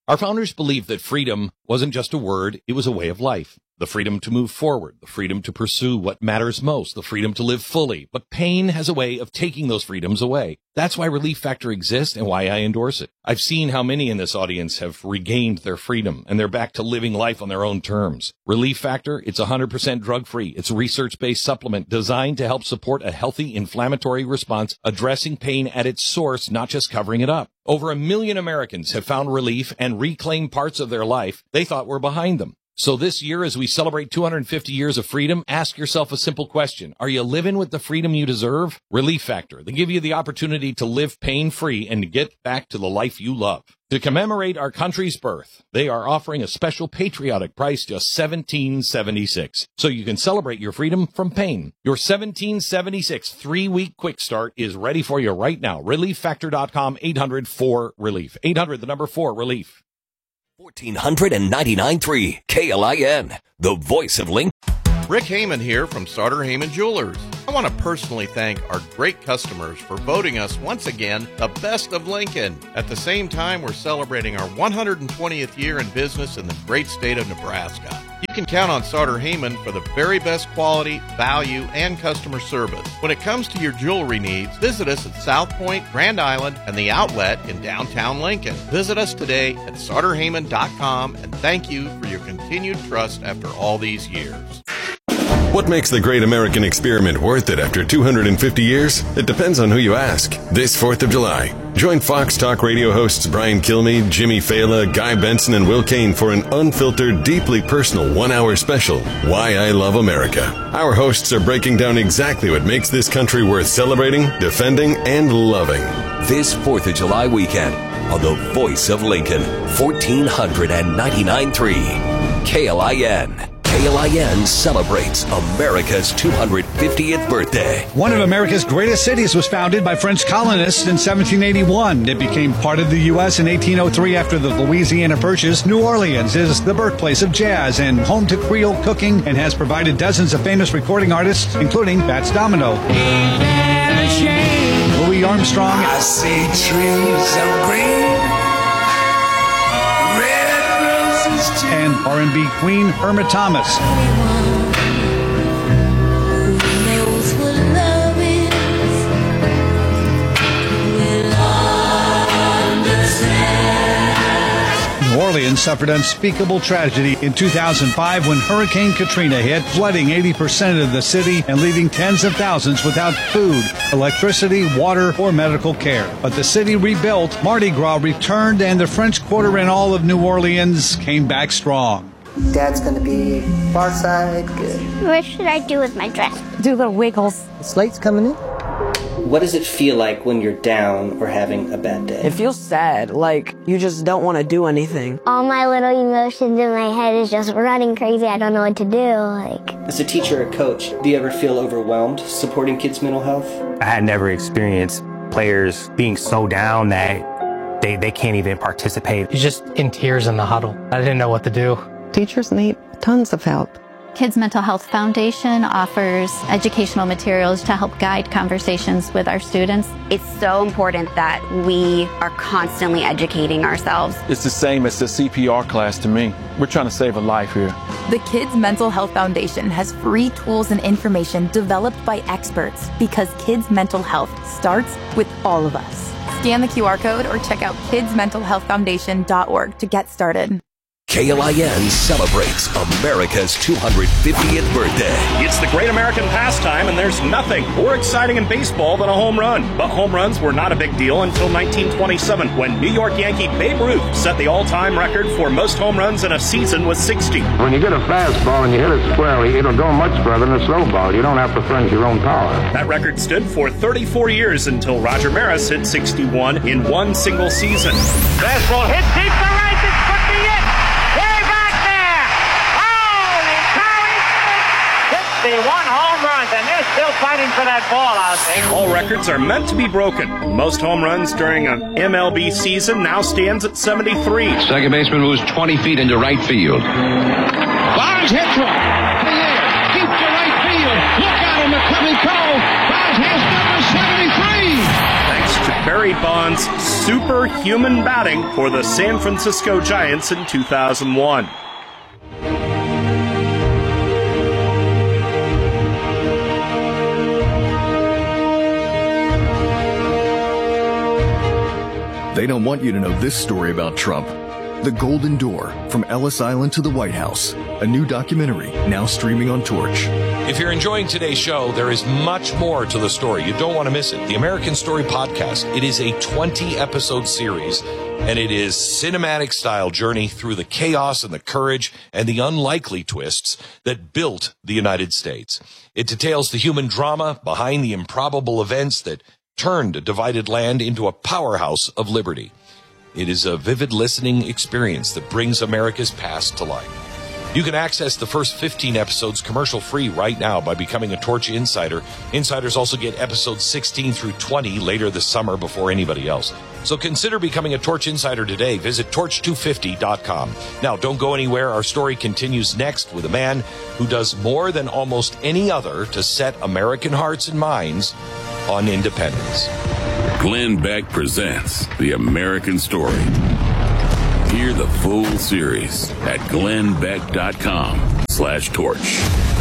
Our founders believed that freedom wasn't just a word, it was a way of life. The freedom to move forward, the freedom to pursue what matters most, the freedom to live fully. But pain has a way of taking those freedoms away. That's why Relief Factor exists and why I endorse it. I've seen how many in this audience have regained their freedom and they're back to living life on their own terms. Relief Factor, it's 100% drug-free. It's a research-based supplement designed to help support a healthy inflammatory response, addressing pain at its source, not just covering it up. Over 1 million Americans have found relief and reclaimed parts of their life they thought were behind them. So this year, as we celebrate 250 years of freedom, ask yourself a simple question. Are you living with the freedom you deserve? Relief Factor. They give you the opportunity to live pain-free and to get back to the life you love. To commemorate our country's birth, they are offering a special patriotic price, just $17.76. So you can celebrate your freedom from pain. Your $17.76 3-week quick start is ready for you right now. ReliefFactor.com, 800-4-RELIEF. 800-4-RELIEF. 1499.3 KLIN, the voice of Lincoln. Rick Heyman here from Sartor Heyman Jewelers. I want to personally thank our great customers for voting us once again the best of Lincoln. At the same time, we're celebrating our 120th year in business in the great state of Nebraska. You can count on Sartor Heyman for the very best quality, value, and customer service. When it comes to your jewelry needs, visit us at South Point, Grand Island, and the Outlet in downtown Lincoln. Visit us today at SartorHeyman.com, and thank you for your continued trust after all these years. What makes the great American experiment worth it after 250 years? It depends on who you ask. This 4th of July, join Fox Talk Radio hosts Brian Kilmeade, Jimmy Fela, Guy Benson, and Will Kane for an unfiltered, deeply personal 1-hour special, Why I Love America. Our hosts are breaking down exactly what makes this country worth celebrating, defending, and loving. This 4th of July weekend on the voice of Lincoln, 1499.3 KLIN. KLIN celebrates America's 250th birthday. One of America's greatest cities was founded by French colonists in 1781. It became part of the U.S. in 1803 after the Louisiana Purchase. New Orleans is the birthplace of jazz and home to Creole cooking and has provided dozens of famous recording artists, including Fats Domino, Louis Armstrong, I see trees of green, and R&B queen Irma Thomas. New Orleans suffered unspeakable tragedy in 2005 when Hurricane Katrina hit, flooding 80% of the city and leaving tens of thousands without food, electricity, water, or medical care. But the city rebuilt, Mardi Gras returned, and the French Quarter and all of New Orleans came back strong. Dad's going to be far side, good. What should I do with my dress? Do little wiggles. The slate's coming in. What does it feel like when you're down or having a bad day? It feels sad, like you just don't want to do anything. All my little emotions in my head is just running crazy. I don't know what to do. As a teacher or coach, do you ever feel overwhelmed supporting kids' mental health? I had never experienced players being so down that they can't even participate. You're just in tears in the huddle. I didn't know what to do. Teachers need tons of help. Kids Mental Health Foundation offers educational materials to help guide conversations with our students. It's so important that we are constantly educating ourselves. It's the same as the CPR class to me. We're trying to save a life here. The Kids Mental Health Foundation has free tools and information developed by experts because kids' mental health starts with all of us. Scan the QR code or check out kidsmentalhealthfoundation.org to get started. KLIN celebrates America's 250th birthday. It's the great American pastime, and there's nothing more exciting in baseball than a home run. But home runs were not a big deal until 1927, when New York Yankee Babe Ruth set the all-time record for most home runs in a season with 60. When you get a fastball and you hit it squarely, it'll go much further than a slow ball. You don't have to furnish your own power. That record stood for 34 years until Roger Maris hit 61 in one single season. Fastball hit deep to right. It's put me in. Way back there. Holy cow, he's 61 home runs, and they're still fighting for that ball out there. All records are meant to be broken. Most home runs during an MLB season now stands at 73. Second baseman moves 20 feet into right field. Barnes hits one. In the air. Deep to right field. Look out on the coming call. Barnes has number 73. Thanks to Barry Bonds' superhuman batting for the San Francisco Giants in 2001. They don't want you to know this story about Trump. The Golden Door, From Ellis Island to the White House, a new documentary now streaming on Torch. If you're enjoying today's show, there is much more to the story. You don't want to miss it. The American Story Podcast. It is a 20-episode series, and it is cinematic-style journey through the chaos and the courage and the unlikely twists that built the United States. It details the human drama behind the improbable events that turned a divided land into a powerhouse of liberty. It is a vivid listening experience that brings America's past to life. You can access the first 15 episodes commercial-free right now by becoming a Torch Insider. Insiders also get episodes 16 through 20 later this summer before anybody else. So consider becoming a Torch Insider today. Visit torch250.com. Now, don't go anywhere. Our story continues next with a man who does more than almost any other to set American hearts and minds on independence. Glenn Beck presents The American Story. Hear the full series at glennbeck.com/torch.